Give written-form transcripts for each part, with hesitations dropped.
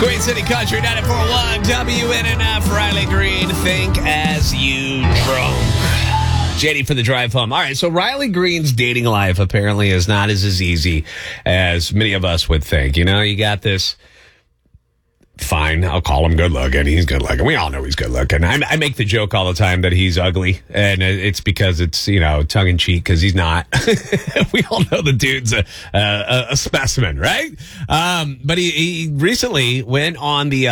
Queen City Country 94.1 WNNF. Riley Green, think as you drunk. JD for the drive home. All right, so Riley Green's dating life apparently is not as easy as many of us would think. You know, you got this. Fine, I'll call him good looking. He's good looking. We all know he's good looking. I make the joke all the time that he's ugly, and it's because it's, you know, tongue in cheek, because he's not. We all know the dude's a specimen, right? But he recently went on the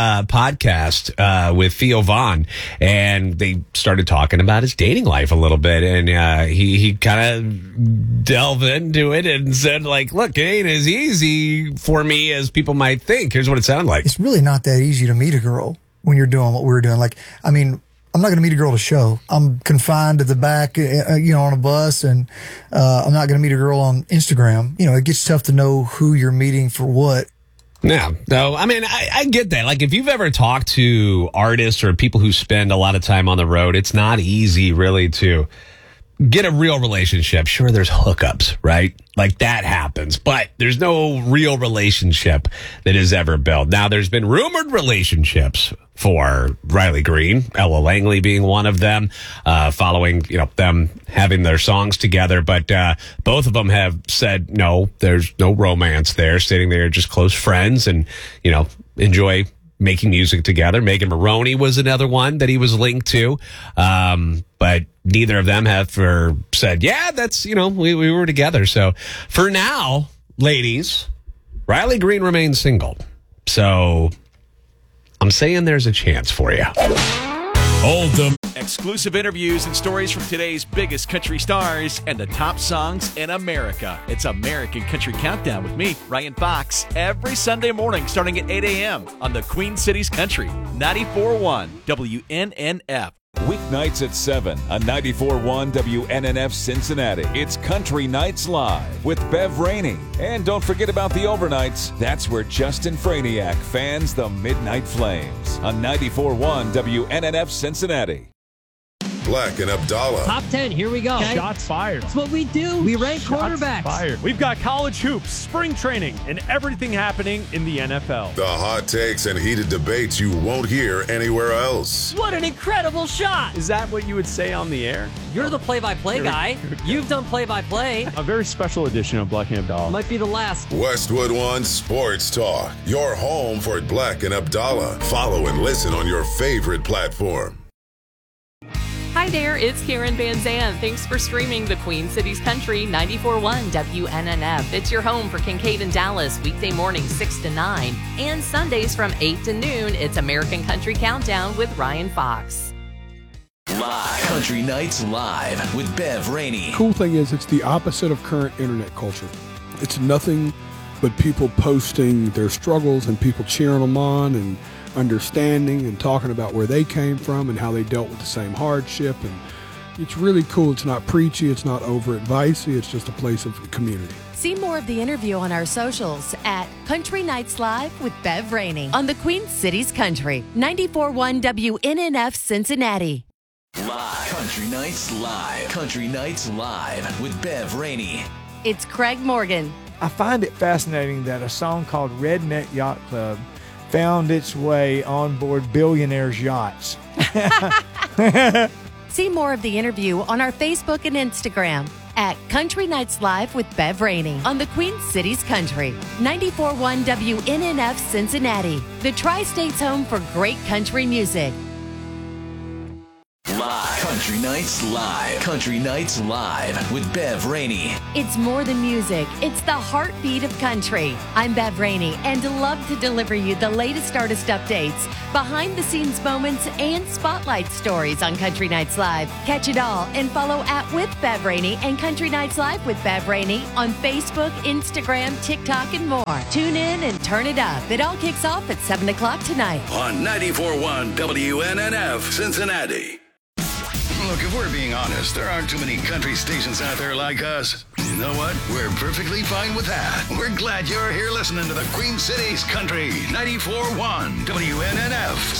podcast with Theo Vaughn, and they started talking about his dating life a little bit, and he kind of delved into it and said, like, look, it ain't as easy for me as people might think. Here's what it sounded like. It's really not that easy to meet a girl when you're doing what we're doing. Like, I mean, I'm not going to meet a girl at a show. I'm confined to the back, on a bus, and I'm not going to meet a girl on Instagram. You know, it gets tough to know who you're meeting for what. Yeah. No, I mean, I get that. Like, if you've ever talked to artists or people who spend a lot of time on the road, it's not easy really to get a real relationship. Sure, there's hookups, right? Like, that happens, but there's no real relationship that is ever built. Now, there's been rumored relationships for Riley Green, Ella Langley being one of them, following, them having their songs together. But both of them have said, no, there's no romance there, stating they're just close friends and, enjoy making music together. Megan Maroney was another one that he was linked to. But neither of them have said, yeah, that's, we were together. So for now, ladies, Riley Green remains single. So I'm saying there's a chance for you. Hold them. Exclusive interviews and stories from today's biggest country stars and the top songs in America. It's American Country Countdown with me, Ryan Fox, every Sunday morning starting at 8 a.m. on the Queen City's Country, 94.1 WNNF. Weeknights at 7 on 94.1 WNNF Cincinnati. It's Country Nights Live with Bev Rainey. And don't forget about the overnights. That's where Justin Franiak fans the Midnight Flames on 94.1 WNNF Cincinnati. Black and Abdallah. Top 10, here we go. Okay. Shots fired. That's what we do. We rank quarterbacks. Fired. We've got college hoops, spring training, and everything happening in the NFL. The hot takes and heated debates you won't hear anywhere else. What an incredible shot. Is that what you would say on the air? You're the play-by-play guy. You've done play-by-play. A very special edition of Black and Abdallah. Might be the last. Westwood One Sports Talk. Your home for Black and Abdallah. Follow and listen on your favorite platform. Hi there, it's Karen Van Zandt. Thanks for streaming the Queen City's Country 94.1 WNNF. It's your home for Kincaid and Dallas, weekday mornings 6 to 9. And Sundays from 8 to noon, it's American Country Countdown with Ryan Fox. Live. Country Nights Live with Bev Rainey. Cool thing is it's the opposite of current internet culture. It's nothing but people posting their struggles and people cheering them on and understanding and talking about where they came from and how they dealt with the same hardship. And it's really cool. It's not preachy. It's not over-advicey. It's just a place of community. See more of the interview on our socials at Country Nights Live with Bev Rainey on the Queen City's Country, 94.1 WNNF Cincinnati. Live. Country Nights Live. Country Nights Live with Bev Rainey. It's Craig Morgan. I find it fascinating that a song called Redneck Yacht Club found its way on board billionaires' yachts. See more of the interview on our Facebook and Instagram at Country Nights Live with Bev Rainey on the Queen City's Country, 94.1 WNNF Cincinnati, the Tri-State's home for great country music. Live. Country Nights Live. Country Nights Live with Bev Rainey. It's more than music. It's the heartbeat of country. I'm Bev Rainey and love to deliver you the latest artist updates, behind-the-scenes moments, and spotlight stories on Country Nights Live. Catch it all and follow at With Bev Rainey and Country Nights Live with Bev Rainey on Facebook, Instagram, TikTok, and more. Tune in and turn it up. It all kicks off at 7 o'clock tonight. On 94.1 WNNF Cincinnati. Look, if we're being honest, there aren't too many country stations out there like us. You know what? We're perfectly fine with that. We're glad you're here listening to the Queen City's Country 94.1 WNNF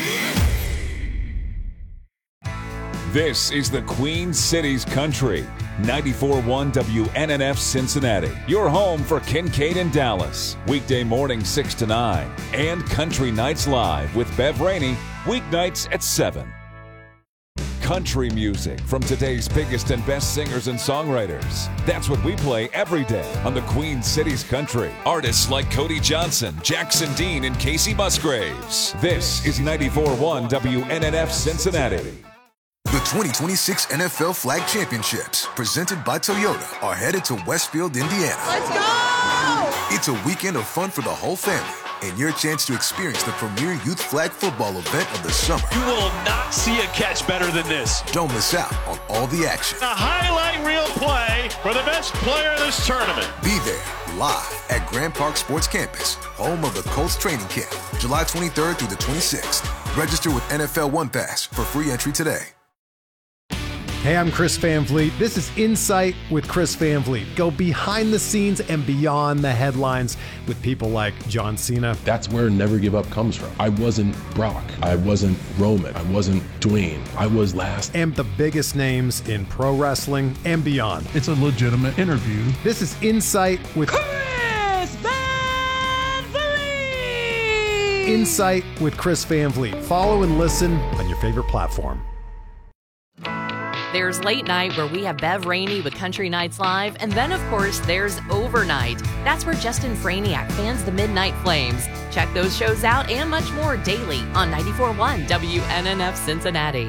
Cincinnati. This is the Queen City's Country 94.1 WNNF Cincinnati, your home for Kincaid and Dallas. Weekday morning 6 to 9. And Country Nights Live with Bev Rainey, weeknights at 7. Country music from today's biggest and best singers and songwriters. That's what we play every day on the Queen City's Country. Artists like Cody Johnson, Jackson Dean, and Casey Musgraves. This is 94.1 WNNF Cincinnati. The 2026 NFL Flag Championships, presented by Toyota, are headed to Westfield, Indiana. Let's go! It's a weekend of fun for the whole family and your chance to experience the premier youth flag football event of the summer. You will not see a catch better than this. Don't miss out on all the action. A highlight reel play for the best player in this tournament. Be there live at Grand Park Sports Campus, home of the Colts training camp, July 23rd through the 26th. Register with NFL One Pass for free entry today. Hey, I'm Chris Van Vliet. This is Insight with Chris Van Vliet. Go behind the scenes and beyond the headlines with people like John Cena. That's where Never Give Up comes from. I wasn't Brock. I wasn't Roman. I wasn't Dwayne. I was last. And the biggest names in pro wrestling and beyond. It's a legitimate interview. This is Insight with Chris Van Vliet! Insight with Chris Van Vliet. Follow and listen on your favorite platform. There's Late Night, where we have Bev Rainey with Country Nights Live. And then, of course, there's Overnight. That's where Justin Franiak fans the Midnight Flames. Check those shows out and much more daily on 94.1 WNNF Cincinnati.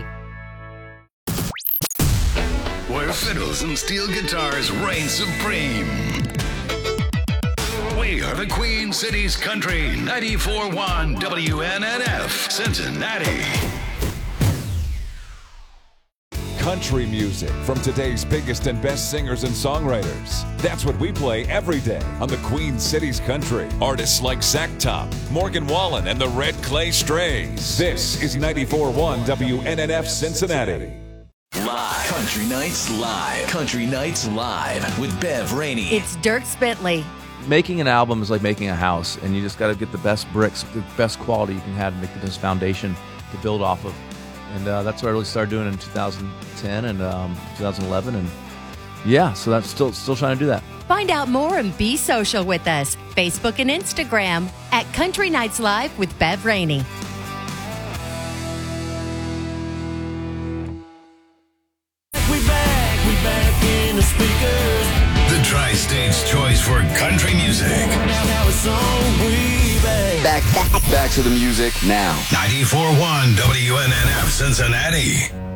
Where fiddles and steel guitars reign supreme. We are the Queen City's Country, 94.1 WNNF Cincinnati. Country music from today's biggest and best singers and songwriters. That's what we play every day on the Queen City's Country. Artists like Zach Top, Morgan Wallen, and the Red Clay Strays. This is 94.1 WNNF Cincinnati. Live. Country Nights Live. Country Nights Live with Bev Rainey. It's Dirk Bentley. Making an album is like making a house, and you just got to get the best bricks, the best quality you can have to make this foundation to build off of. And that's what I really started doing in 2010 and 2011. And yeah, so that's still trying to do that. Find out more and be social with us. Facebook and Instagram at Country Nights Live with Bev Rainey. We back in the speakers. The Tri-State's choice for country music. Now it's on, we back to the music now. 94.1 WNNF Cincinnati.